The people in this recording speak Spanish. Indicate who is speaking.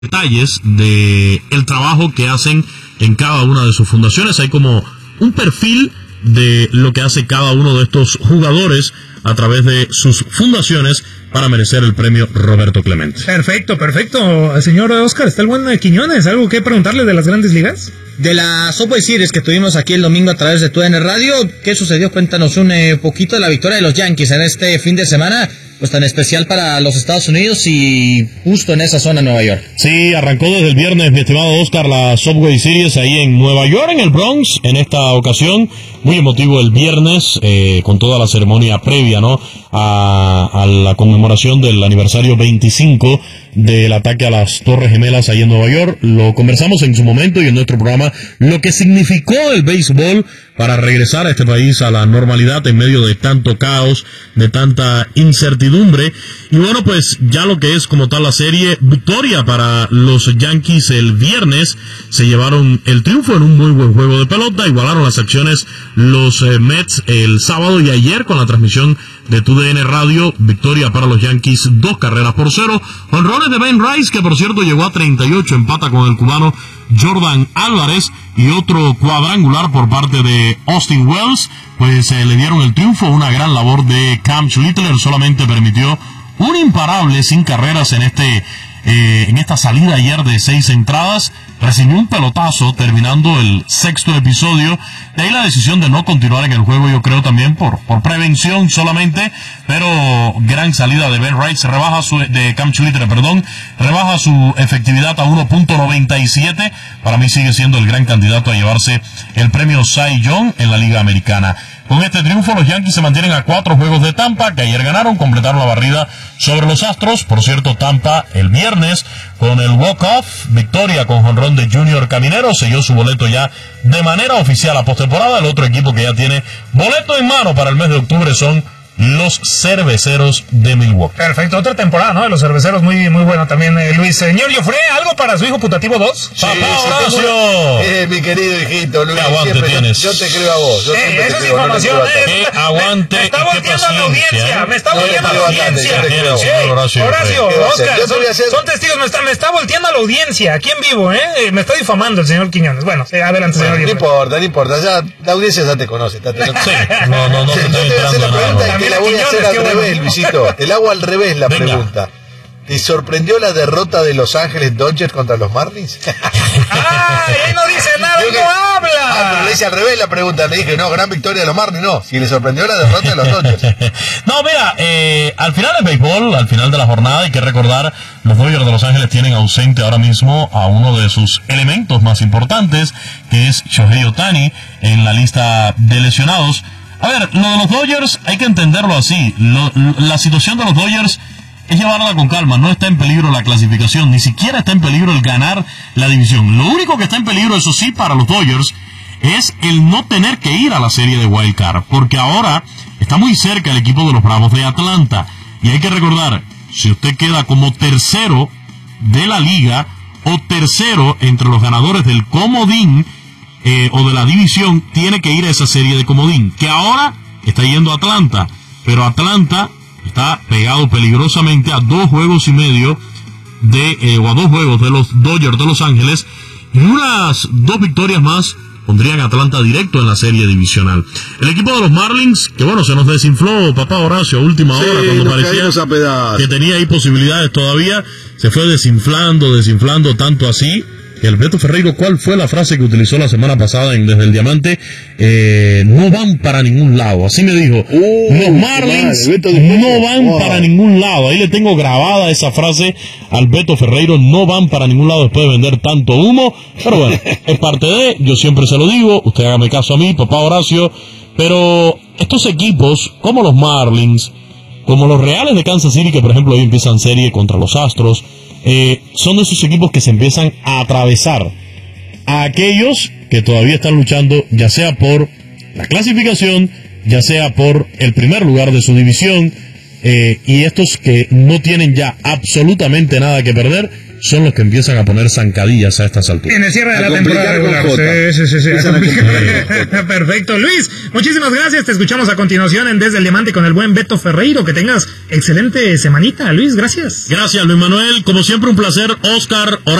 Speaker 1: detalles de el trabajo que hacen en cada una de sus fundaciones. Hay como un perfil de lo que hace cada uno de estos jugadores a través de sus fundaciones para merecer el premio Roberto Clemente.
Speaker 2: Perfecto. Señor Oscar, ¿está el buen Quiñones? ¿Algo que preguntarle de las Grandes Ligas?
Speaker 3: De la Subway Series que tuvimos aquí el domingo a través de TUDN Radio, ¿qué sucedió? Cuéntanos un poquito de la victoria de los Yankees en este fin de semana, pues tan especial para los Estados Unidos y justo en esa zona de Nueva York.
Speaker 1: Sí, arrancó desde el viernes, mi estimado Oscar, la Subway Series ahí en Nueva York, en el Bronx, en esta ocasión. Muy emotivo el viernes, con toda la ceremonia previa, ¿no?, a la conmemoración del aniversario 25 del ataque a las Torres Gemelas ahí en Nueva York. Lo conversamos en su momento y en nuestro programa, lo que significó el béisbol para regresar a este país a la normalidad en medio de tanto caos, de tanta incertidumbre. Y bueno, pues ya lo que es como tal la serie, victoria para los Yankees el viernes, se llevaron el triunfo en un muy buen juego de pelota, igualaron las acciones los Mets el sábado y ayer con la transmisión de TUDN Radio, victoria para los Yankees, 2-0. Jonrones de Ben Rice, que por cierto llegó a 38, empata con el cubano Jordan Álvarez, y otro cuadrangular por parte de Austin Wells, pues le dieron el triunfo. Una gran labor de Cam Schlittler, solamente permitió un imparable sin carreras en esta salida ayer de 6 entradas. Recibió un pelotazo terminando el sexto episodio. De ahí la decisión de no continuar en el juego, yo creo también por prevención solamente. Pero gran salida de Ben Rice, de Cam Schlittler, rebaja su efectividad a 1.97. Para mí sigue siendo el gran candidato a llevarse el premio Cy Young en la Liga Americana. Con este triunfo, los Yankees se mantienen a 4 juegos de Tampa, que ayer ganaron, completaron la barrida sobre los Astros. Por cierto, Tampa el viernes, con el walk-off, victoria con jonrón de Junior Caminero, selló su boleto ya de manera oficial a postemporada. El otro equipo que ya tiene boleto en mano para el mes de octubre son los Cerveceros de Milwaukee.
Speaker 2: Perfecto, otra temporada, ¿no? De los Cerveceros, muy bueno también, Luis. Señor Joffre, ¿algo para su hijo putativo 2?
Speaker 1: Sí, ¡Papá Horacio!
Speaker 4: Mi querido hijito, Luis.
Speaker 1: ¿Qué aguante tienes?
Speaker 4: Yo te creo a vos.
Speaker 2: Esa es información.
Speaker 1: ¡Qué aguante!
Speaker 2: Me está volteando a la audiencia. Me está volteando a la audiencia.
Speaker 1: Horacio,
Speaker 2: Oscar, son testigos. Me está volteando a la audiencia. Aquí en vivo, Me está difamando el señor Quiñones. Bueno, adelante, señor Joffre.
Speaker 4: No importa. Ya, la audiencia ya te conoce.
Speaker 1: Sí, no te estoy entrando a nada.
Speaker 4: Te la voy a hacer al revés, Luisito. Te la hago al revés la pregunta. ¿Te sorprendió la derrota de Los Ángeles Dodgers contra los Marlins?
Speaker 2: Él no dice nada y no habla.
Speaker 4: Pero le hice al revés la pregunta. Le dije, no, gran victoria de los Marlins, no. Si le sorprendió la derrota de los Dodgers.
Speaker 1: No, mira, al final del béisbol, al final de la jornada, hay que recordar, los Dodgers de Los Ángeles tienen ausente ahora mismo a uno de sus elementos más importantes, que es Shohei Ohtani, en la lista de lesionados. A ver, lo de los Dodgers hay que entenderlo así. La situación de los Dodgers es llevarla con calma. No está en peligro la clasificación, ni siquiera está en peligro el ganar la división. Lo único que está en peligro, eso sí, para los Dodgers, es el no tener que ir a la serie de Wild Card, porque ahora está muy cerca el equipo de los Bravos de Atlanta. Y hay que recordar, si usted queda como tercero de la liga, o tercero entre los ganadores del comodín, o de la división, tiene que ir a esa serie de comodín, que ahora está yendo a Atlanta, pero Atlanta está pegado peligrosamente a 2 juegos y medio o a 2 juegos de los Dodgers de Los Ángeles, y unas 2 victorias más pondrían a Atlanta directo en la serie divisional. El equipo de los Marlins, que bueno, se nos desinfló, papá Horacio, a última hora, cuando parecía que tenía ahí posibilidades todavía, se fue desinflando tanto así. Y Alberto Ferreiro, ¿cuál fue la frase que utilizó la semana pasada en Desde el Diamante? No van para ningún lado. Así me dijo. Los Marlins no van para ningún lado. Ahí le tengo grabada esa frase al Beto Ferreiro. No van para ningún lado después de vender tanto humo. Pero bueno, es parte de, yo siempre se lo digo. Usted hágame caso a mí, papá Horacio. Pero estos equipos, como los Marlins, como los Reales de Kansas City, que por ejemplo hoy empiezan serie contra los Astros, son de esos equipos que se empiezan a atravesar a aquellos que todavía están luchando, ya sea por la clasificación, ya sea por el primer lugar de su división, y estos que no tienen ya absolutamente nada que perder son los que empiezan a poner zancadillas a estas alturas.
Speaker 2: En el cierre de la temporada regular. Sí. Perfecto. Luis, muchísimas gracias. Te escuchamos a continuación en Desde el Diamante con el buen Beto Ferreiro. Que tengas excelente semanita, Luis. Gracias.
Speaker 1: Gracias, Luis Manuel. Como siempre, un placer. Oscar.